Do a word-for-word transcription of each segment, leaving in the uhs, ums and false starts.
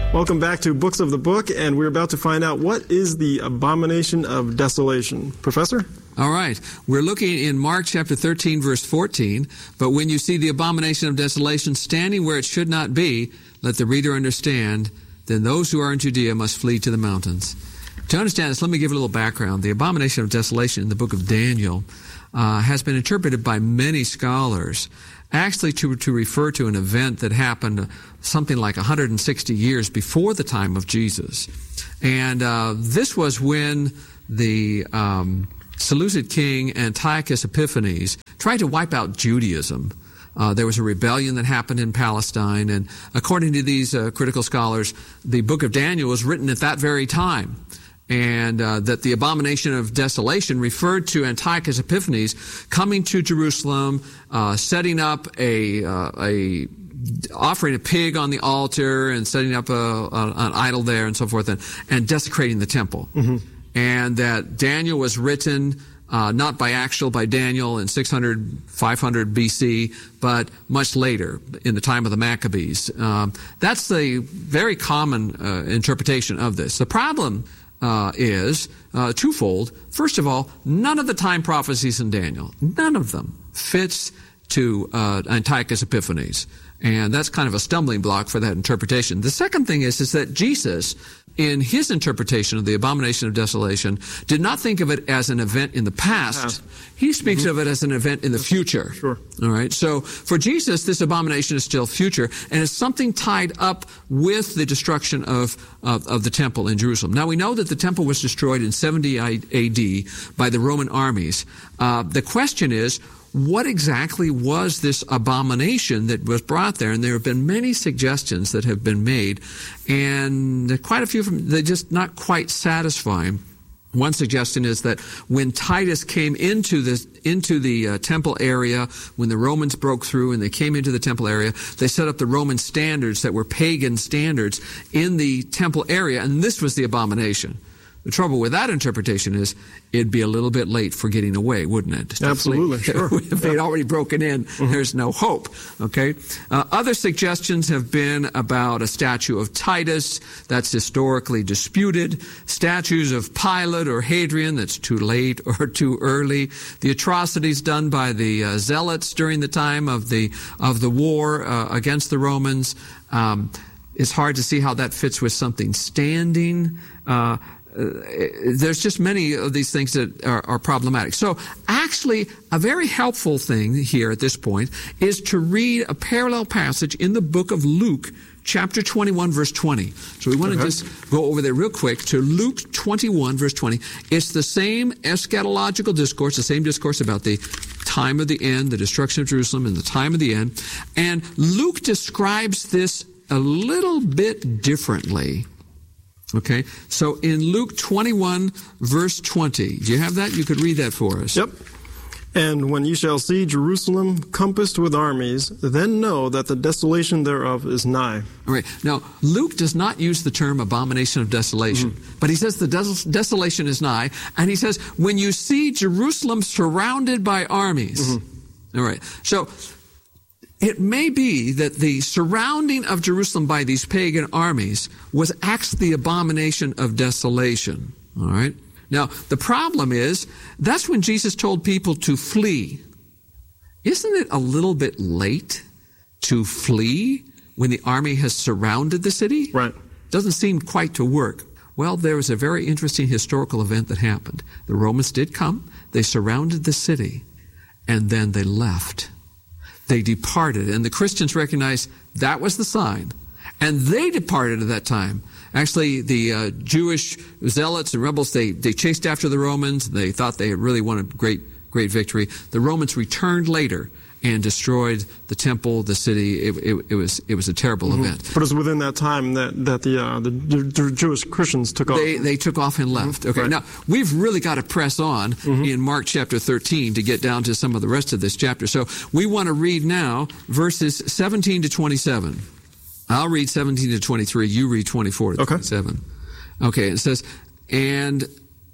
Welcome back to Books of the Book, and we're about to find out what is the abomination of desolation. Professor? All right. We're looking in Mark chapter thirteen, verse fourteen. But when you see the abomination of desolation standing where it should not be, let the reader understand, then those who are in Judea must flee to the mountains. To understand this, let me give a little background. The abomination of desolation in the book of Daniel uh, has been interpreted by many scholars actually to, to refer to an event that happened something like one hundred sixty years before the time of Jesus. And uh, this was when the um, Seleucid king Antiochus Epiphanes tried to wipe out Judaism. Uh, there was a rebellion that happened in Palestine, and according to these uh, critical scholars, the book of Daniel was written at that very time. And uh, that the abomination of desolation referred to Antiochus Epiphanes coming to Jerusalem, uh, setting up a, uh, a, offering a pig on the altar and setting up a, a, an idol there and so forth, and, and desecrating the temple. Mm-hmm. And that Daniel was written uh, not by actual, by Daniel in six hundred, five hundred B C, but much later in the time of the Maccabees. Um, that's the very common uh, interpretation of this. The problem Uh, is uh, twofold. First of all, none of the time prophecies in Daniel, none of them fits to uh, Antiochus Epiphanes. And that's kind of a stumbling block for that interpretation. The second thing is, is that Jesus, in his interpretation of the abomination of desolation, did not think of it as an event in the past. past. He speaks mm-hmm. of it as an event in the future. Sure. All right. So for Jesus, this abomination is still future, and it's something tied up with the destruction of, of, of the temple in Jerusalem. Now, we know that the temple was destroyed in seventy A D by the Roman armies. Uh, the question is, what exactly was this abomination that was brought there? And there have been many suggestions that have been made, and quite a few of them, they're just not quite satisfying. One suggestion is that when Titus came into the, into the uh, temple area, when the Romans broke through and they came into the temple area, they set up the Roman standards that were pagan standards in the temple area, and this was the abomination. The trouble with that interpretation is it'd be a little bit late for getting away, wouldn't it? Absolutely, sure. If they'd already broken in, mm-hmm. there's no hope, okay? Uh, other suggestions have been about a statue of Titus that's historically disputed, statues of Pilate or Hadrian that's too late or too early, the atrocities done by the uh, zealots during the time of the, of the war uh, against the Romans. Um, it's hard to see how that fits with something standing. Uh, Uh, there's just many of these things that are, are problematic. So actually, a very helpful thing here at this point is to read a parallel passage in the book of Luke, chapter twenty-one, verse twenty. So we want to okay. just go over there real quick to Luke twenty-one, verse twenty. It's the same eschatological discourse, the same discourse about the time of the end, the destruction of Jerusalem, and the time of the end. And Luke describes this a little bit differently. Okay, so in Luke twenty-one, verse twenty, do you have that? You could read that for us. Yep. And when ye shall see Jerusalem compassed with armies, then know that the desolation thereof is nigh. All right. Now, Luke does not use the term abomination of desolation, mm-hmm. but he says the des- desolation is nigh, and he says, when you see Jerusalem surrounded by armies. Mm-hmm. All right. So it may be that the surrounding of Jerusalem by these pagan armies was actually the abomination of desolation. All right? Now, the problem is, that's when Jesus told people to flee. Isn't it a little bit late to flee when the army has surrounded the city? Right. Doesn't seem quite to work. Well, there was a very interesting historical event that happened. The Romans did come, they surrounded the city, and then they left. They departed, and the Christians recognized that was the sign. And they departed at that time. Actually, the uh, Jewish zealots and rebels, they, they chased after the Romans. They thought they had really won a great, great victory. The Romans returned later and destroyed the temple, the city. It, it, it was it was a terrible mm-hmm. event. But it was within that time that that the uh, the, the Jewish Christians took off. They they took off and left. Mm-hmm. Okay, right. Now we've really got to press on mm-hmm. in Mark chapter thirteen to get down to some of the rest of this chapter. So we want to read now verses seventeen to twenty-seven. I'll read seventeen to twenty-three. You read twenty-four to okay. twenty-seven. Okay, it says, and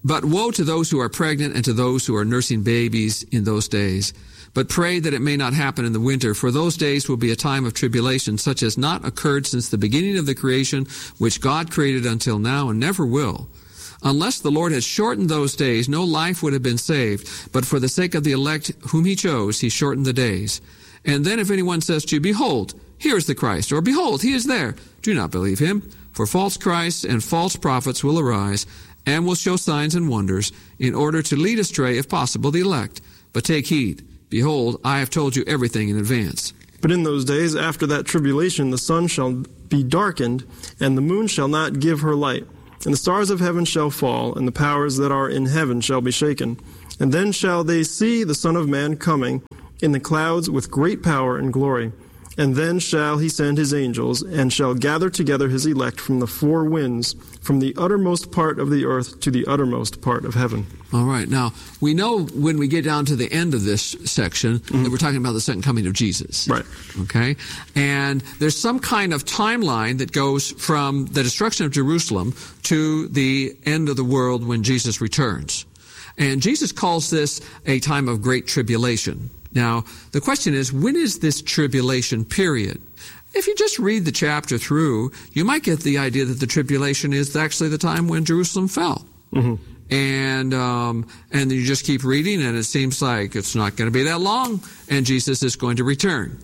But woe to those who are pregnant and to those who are nursing babies in those days. But pray that it may not happen in the winter, for those days will be a time of tribulation, such as not occurred since the beginning of the creation, which God created until now and never will. Unless the Lord had shortened those days, no life would have been saved. But for the sake of the elect whom he chose, he shortened the days. And then if anyone says to you, Behold, here is the Christ, or Behold, he is there, do not believe him. For false Christs and false prophets will arise, and will show signs and wonders, in order to lead astray, if possible, the elect. But take heed. Behold, I have told you everything in advance. But in those days, after that tribulation, the sun shall be darkened, and the moon shall not give her light, and the stars of heaven shall fall, and the powers that are in heaven shall be shaken. And then shall they see the Son of Man coming in the clouds with great power and glory. And then shall he send his angels, and shall gather together his elect from the four winds, from the uttermost part of the earth to the uttermost part of heaven. All right. Now, we know when we get down to the end of this section mm-hmm. that we're talking about the second coming of Jesus. Right. Okay? And there's some kind of timeline that goes from the destruction of Jerusalem to the end of the world when Jesus returns. And Jesus calls this a time of great tribulation. Now, the question is, when is this tribulation period? If you just read the chapter through, you might get the idea that the tribulation is actually the time when Jerusalem fell. Mm-hmm. And um, and you just keep reading, and it seems like it's not going to be that long, and Jesus is going to return.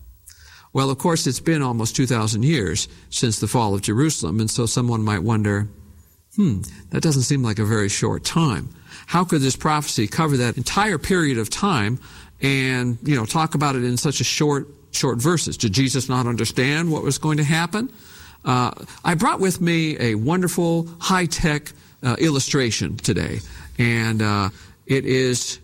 Well, of course, it's been almost two thousand years since the fall of Jerusalem, and so someone might wonder, hmm, that doesn't seem like a very short time. How could this prophecy cover that entire period of time and, you know, talk about it in such a short, short verses? Did Jesus not understand what was going to happen? Uh, I brought with me a wonderful, high-tech uh, illustration today, and uh, it is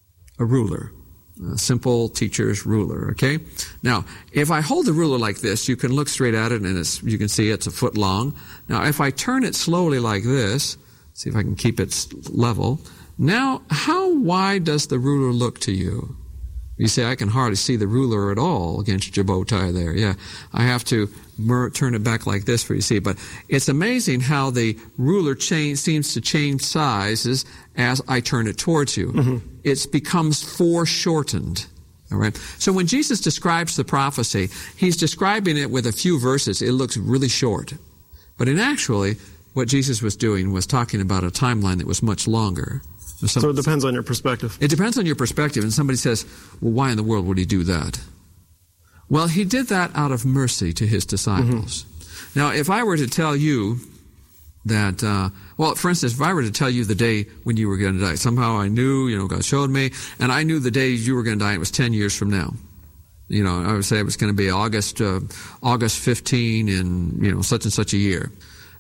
a ruler, a simple teacher's ruler, okay? Now, if I hold the ruler like this, you can look straight at it, and it's, you can see it's a foot long. Now, if I turn it slowly like this, see if I can keep it level. Now, how wide does the ruler look to you? You say, I can hardly see the ruler at all against your bow tie there. Yeah, I have to mer- turn it back like this for you to see. But it's amazing how the ruler change, seems to change sizes as I turn it towards you. Mm-hmm. It becomes foreshortened. All right. So when Jesus describes the prophecy, he's describing it with a few verses. It looks really short. But in actually, what Jesus was doing was talking about a timeline that was much longer. Some, so it depends on your perspective. It depends on your perspective. And somebody says, well, why in the world would he do that? Well, he did that out of mercy to his disciples. Mm-hmm. Now, if I were to tell you that, uh, well, for instance, if I were to tell you the day when you were going to die, somehow I knew, you know, God showed me, and I knew the day you were going to die, it was ten years from now. You know, I would say it was going to be August, uh, August fifteenth in, you know, such and such a year.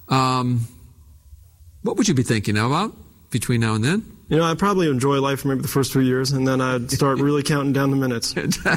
Um, what would you be thinking about between now and then? You know, I'd probably enjoy life for maybe the first few years, and then I'd start really counting down the minutes.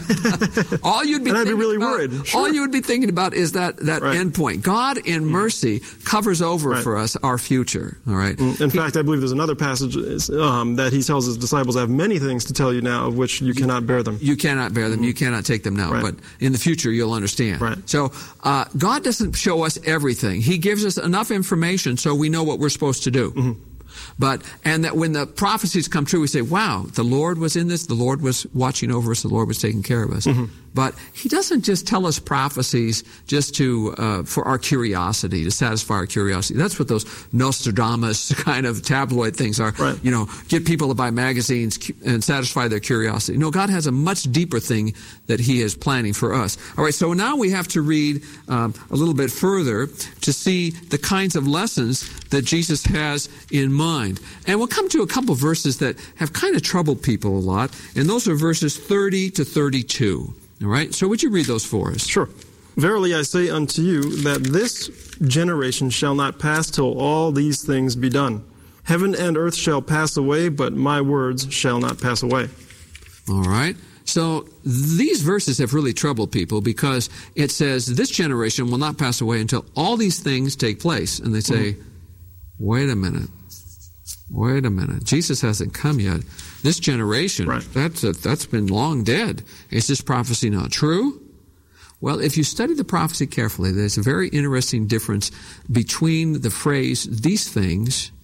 all you'd be and I'd be really about, worried. Sure. All you would be thinking about is that, that right. end point. God, in mercy, covers over right. for us our future. All right. In he, fact, I believe there's another passage um, that he tells his disciples, I have many things to tell you now of which you, you cannot bear them. You cannot bear them. Mm-hmm. You cannot take them now. Right. But in the future, you'll understand. Right. So uh, God doesn't show us everything. He gives us enough information so we know what we're supposed to do. Mm-hmm. But, and that when the prophecies come true, we say, wow, the Lord was in this, the Lord was watching over us, the Lord was taking care of us. Mm-hmm. But he doesn't just tell us prophecies just to, uh, for our curiosity, to satisfy our curiosity. That's what those Nostradamus kind of tabloid things are. Right. You know, get people to buy magazines and satisfy their curiosity. No, God has a much deeper thing that he is planning for us. All right, so now we have to read um, a little bit further to see the kinds of lessons that Jesus has in mind. And we'll come to a couple verses that have kind of troubled people a lot, and those are verses thirty to thirty-two. All right? So would you read those for us? Sure. Verily I say unto you that this generation shall not pass till all these things be done. Heaven and earth shall pass away, but my words shall not pass away. All right. So these verses have really troubled people because it says this generation will not pass away until all these things take place. And they say, mm-hmm. wait a minute. Wait a minute. Jesus hasn't come yet. This generation, right. that's a, that's been long dead. Is this prophecy not true? Well, if you study the prophecy carefully, there's a very interesting difference between the phrase, these things,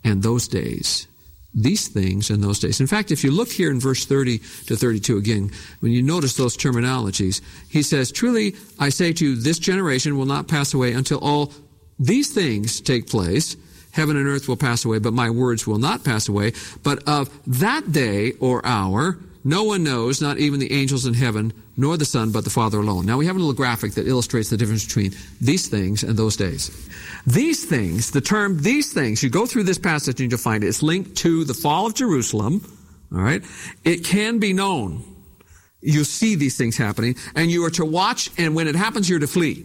and those days. These things and those days. In fact, if you look here in verse thirty to thirty-two again, when you notice those terminologies, he says, truly I say to you, this generation will not pass away until all these things take place. Heaven and earth will pass away, but my words will not pass away. But of that day or hour, no one knows, not even the angels in heaven, nor the Son, but the Father alone. Now we have a little graphic that illustrates the difference between these things and those days. These things, the term these things, you go through this passage and you'll find it. It's linked to the fall of Jerusalem. All right? It can be known. You see these things happening, and you are to watch, and when it happens, you're to flee.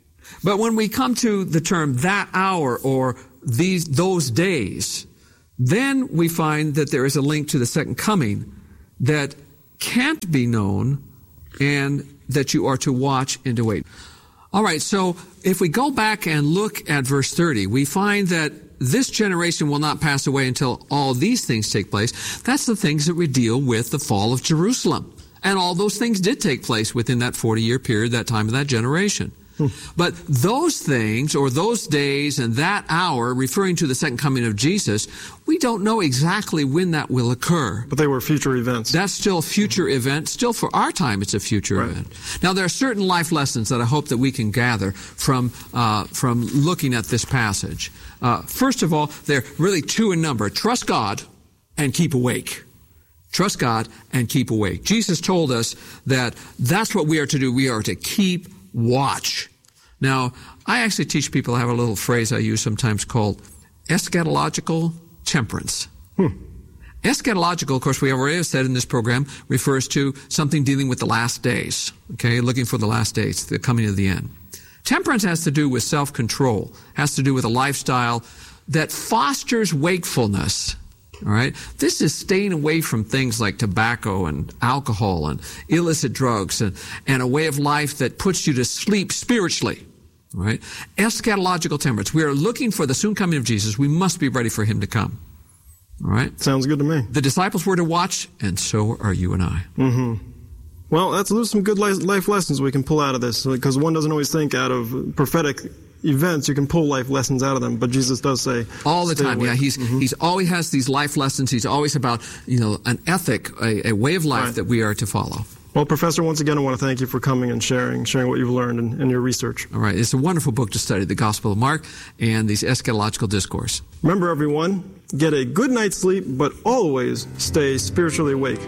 But when we come to the term that hour or these those days, then we find that there is a link to the second coming that can't be known and that you are to watch and to wait. All right, so if we go back and look at verse thirty, we find that this generation will not pass away until all these things take place. That's the things that we deal with the fall of Jerusalem. And all those things did take place within that forty-year period, that time of that generation. Hmm. But those things, or those days and that hour, referring to the second coming of Jesus, we don't know exactly when that will occur. But they were future events. That's still a future mm-hmm. event. Still for our time, it's a future right. event. Now, there are certain life lessons that I hope that we can gather from, uh, from looking at this passage. Uh, first of all, they're really two in number. Trust God and keep awake. Trust God and keep awake. Jesus told us that that's what we are to do. We are to keep watch. Now, I actually teach people, I have a little phrase I use sometimes called eschatological temperance. Hmm. Eschatological, of course, we already said in this program, refers to something dealing with the last days. Okay, looking for the last days, the coming of the end. Temperance has to do with self-control, has to do with a lifestyle that fosters wakefulness. All right? This is staying away from things like tobacco and alcohol and illicit drugs and, and a way of life that puts you to sleep spiritually. All right? Eschatological temperance. We are looking for the soon coming of Jesus. We must be ready for him to come. All right? Sounds good to me. The disciples were to watch, and so are you and I. Mm-hmm. Well, that's those are some good life lessons we can pull out of this, because one doesn't always think out of prophetic events you can pull life lessons out of them, but Jesus does say all the time. Awake. Yeah, he's mm-hmm. he's always has these life lessons. He's always about, you know, an ethic, a, a way of life right. that we are to follow. Well, Professor, once again, I want to thank you for coming and sharing sharing what you've learned in, in your research. All right, it's a wonderful book to study, the Gospel of Mark and these eschatological discourse. Remember, everyone, get a good night's sleep, but always stay spiritually awake.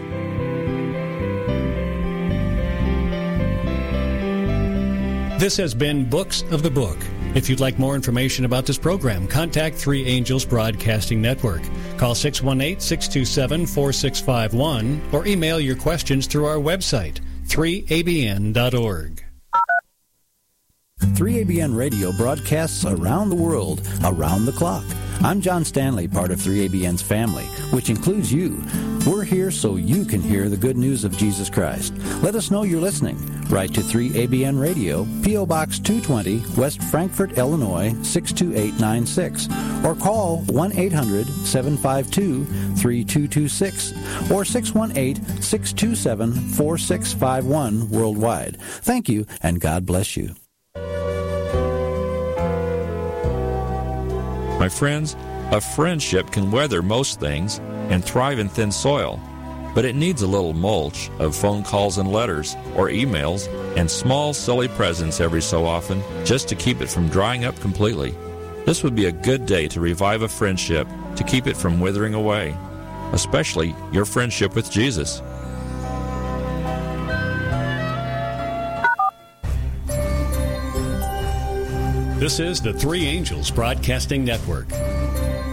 This has been Books of the Book. If you'd like more information about this program, contact Three Angels Broadcasting Network. Call six one eight, six two seven, four six five one or email your questions through our website, three A B N dot org. three A B N Radio broadcasts around the world, around the clock. I'm John Stanley, part of three A B N's family, which includes you. We're here so you can hear the good news of Jesus Christ. Let us know you're listening. Write to three A B N Radio, P O. Box two twenty, West Frankfort, Illinois, six two eight nine six, or call one eight hundred, seven five two, three two two six or six one eight, six two seven, four six five one worldwide. Thank you, and God bless you. My friends, a friendship can weather most things and thrive in thin soil, but it needs a little mulch of phone calls and letters or emails and small, silly presents every so often just to keep it from drying up completely. This would be a good day to revive a friendship to keep it from withering away, especially your friendship with Jesus. This is the Three Angels Broadcasting Network.